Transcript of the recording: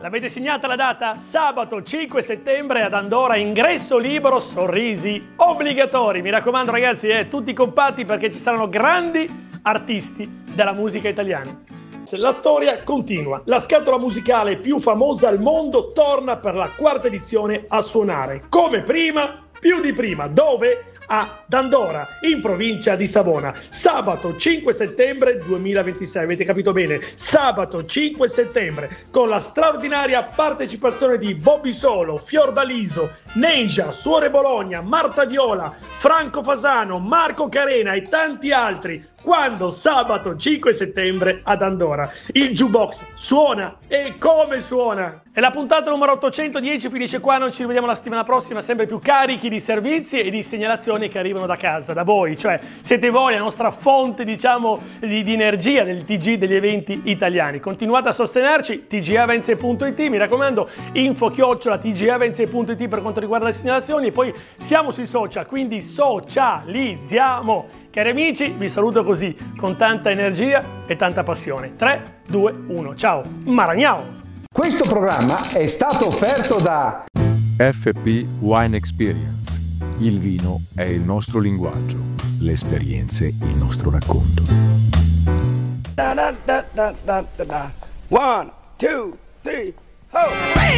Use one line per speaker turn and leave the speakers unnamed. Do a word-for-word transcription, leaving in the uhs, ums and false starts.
L'avete segnata la data? Sabato cinque settembre ad Andorra, ingresso libero, sorrisi obbligatori. Mi raccomando ragazzi, eh, tutti compatti perché ci saranno grandi artisti della musica italiana. La storia continua. La scatola musicale più famosa al mondo torna per la quarta edizione a suonare. Come prima, più di prima. Dove? Ad Andorra, in provincia di Savona. Sabato cinque settembre duemilaventisei. Avete capito bene? Sabato cinque settembre, con la straordinaria partecipazione di Bobby Solo, Fiordaliso, Neja, Suore Bologna, Marta Viola, Franco Fasano, Marco Carena e tanti altri. Quando? Sabato cinque settembre ad Andorra. Il jukebox suona, e come suona! E la puntata numero ottocentodieci finisce qua, noi ci rivediamo la settimana prossima sempre più carichi di servizi e di segnalazioni che arrivano da casa, da voi, cioè siete voi la nostra fonte, diciamo, di, di energia del T G, degli eventi italiani. Continuate a sostenerci, t g avenze punto it, mi raccomando, info chiocciola t g avenze punto it per quanto riguarda le segnalazioni, e poi siamo sui social, quindi socializziamo. Cari amici, vi saluto così, con tanta energia e tanta passione. tre, due, uno, ciao, Maragnao!
Questo programma è stato offerto da
F P Wine Experience. Il vino è il nostro linguaggio, le esperienze il nostro racconto.
Da, da, da, da, da, da. One, two, three, ho!